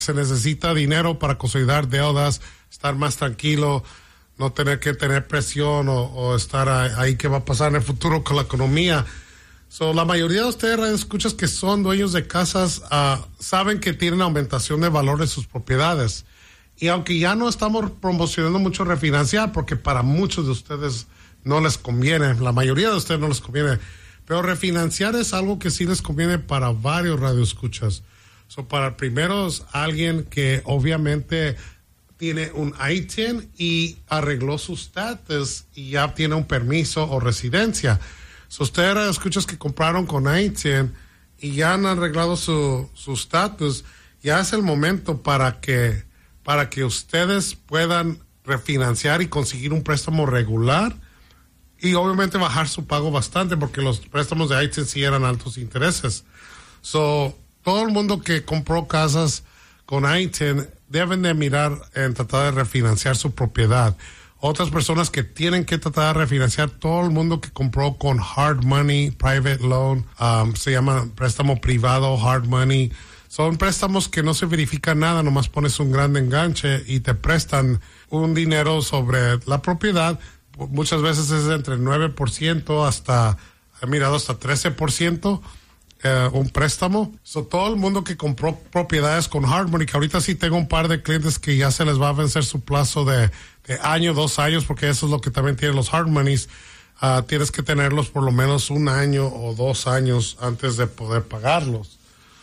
se necesita dinero para consolidar deudas, estar más tranquilo, no tener que tener presión o estar ahí qué va a pasar en el futuro con la economía. La mayoría de ustedes escuchas que son dueños de casas, saben que tienen aumentación de valor de sus propiedades. Y aunque ya no estamos promocionando mucho refinanciar, porque para muchos de ustedes no les conviene, la mayoría de ustedes no les conviene, pero refinanciar es algo que sí les conviene para varios radioescuchas. Para el primero es alguien que obviamente tiene un ITIN y arregló su status y ya tiene un permiso o residencia. Ustedes escuchas que compraron con ITIN y ya han arreglado su status, ya es el momento para que ustedes puedan refinanciar y conseguir un préstamo regular y obviamente bajar su pago bastante, porque los préstamos de ITIN sí eran altos intereses. Todo el mundo que compró casas con ITIN deben de mirar en tratar de refinanciar su propiedad. Otras personas que tienen que tratar de refinanciar, todo el mundo que compró con hard money, private loan, se llama préstamo privado, hard money. Son préstamos que no se verifica nada, nomás pones un gran enganche y te prestan un dinero sobre la propiedad. Muchas veces es entre 9% hasta, he mirado hasta 13%. Un préstamo. Todo el mundo que compró propiedades con hard money, que ahorita sí tengo un par de clientes que ya se les va a vencer su plazo de año, 2 años, porque eso es lo que también tienen los hard monies. Tienes que tenerlos por lo menos 1 año o 2 años antes de poder pagarlos.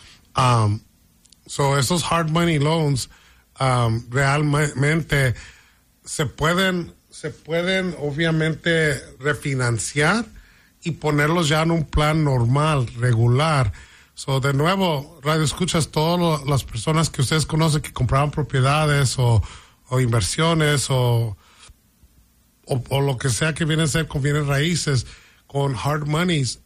Esos hard money loans realmente se pueden obviamente refinanciar y ponerlos ya en un plan normal, regular. De nuevo, radio escuchas, todas las personas que ustedes conocen que compraban propiedades o inversiones o lo que sea que viene a ser con bienes raíces, con hard monies,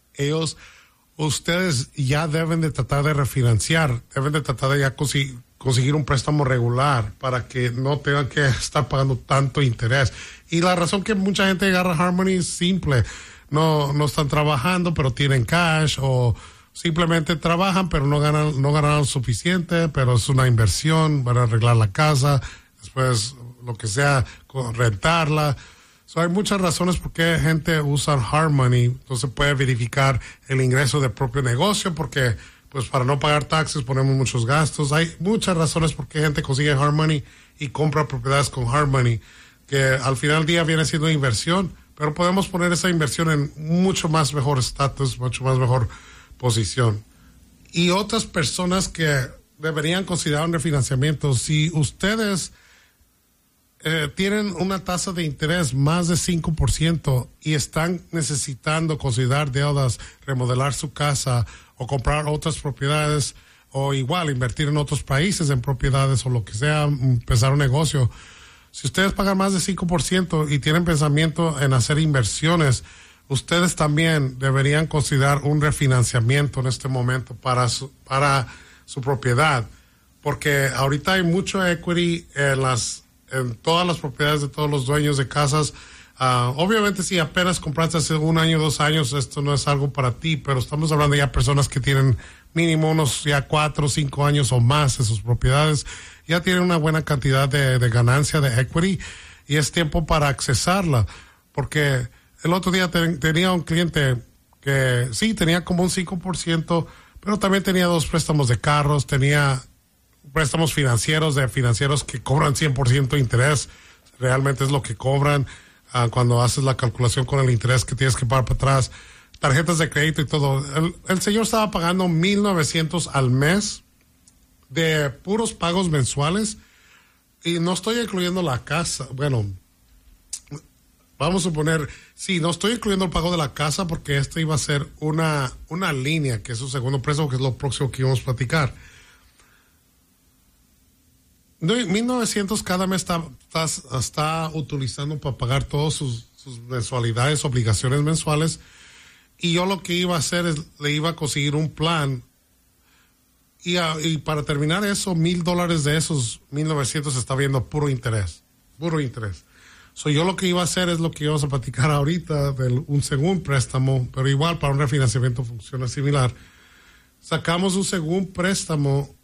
ustedes ya deben de tratar de refinanciar, deben de tratar de ya conseguir un préstamo regular para que no tengan que estar pagando tanto interés. Y la razón que mucha gente agarra hard money es simple. No están trabajando, pero tienen cash, o simplemente trabajan, pero no ganan suficiente, pero es una inversión, van a arreglar la casa, después lo que sea, rentarla. Hay muchas razones por qué gente usa hard money. Entonces puede verificar el ingreso del propio negocio, porque pues para no pagar taxes ponemos muchos gastos. Hay muchas razones por qué gente consigue hard money y compra propiedades con hard money, que al final del día viene siendo inversión, pero podemos poner esa inversión en mucho más mejor estatus, mucho más mejor posición. Y otras personas que deberían considerar un refinanciamiento, si ustedes tienen una tasa de interés más de 5% y están necesitando considerar deudas, remodelar su casa o comprar otras propiedades, o igual invertir en otros países en propiedades o lo que sea, empezar un negocio. Si ustedes pagan más de 5% y tienen pensamiento en hacer inversiones, ustedes también deberían considerar un refinanciamiento en este momento para su propiedad, porque ahorita hay mucho equity en todas las propiedades de todos los dueños de casas. Obviamente si apenas compraste hace 1 año, 2 años, esto no es algo para ti, pero estamos hablando ya de personas que tienen mínimo unos ya 4 o 5 años o más en sus propiedades, ya tienen una buena cantidad de ganancia de equity, y es tiempo para accesarla, porque el otro día tenía un cliente que sí, tenía como un 5%, pero también tenía 2 préstamos de carros, tenía préstamos financieros de financieros que cobran 100% de interés, realmente es lo que cobran cuando haces la calculación con el interés que tienes que pagar para atrás, tarjetas de crédito y todo. El señor estaba pagando $1,900 al mes de puros pagos mensuales, y no estoy incluyendo la casa. Bueno, vamos a suponer, sí, no estoy incluyendo el pago de la casa, porque esto iba a ser una línea, que es su segundo préstamo, que es lo próximo que íbamos a platicar. $1,900 cada mes está utilizando para pagar todas sus mensualidades, obligaciones mensuales, y yo lo que iba a hacer es, le iba a conseguir un plan, y para terminar eso, $1,000 de esos 1,900 está viendo puro interés. Yo lo que iba a hacer es lo que íbamos a platicar ahorita, un segundo préstamo, pero igual para un refinanciamiento funciona similar. Sacamos un segundo préstamo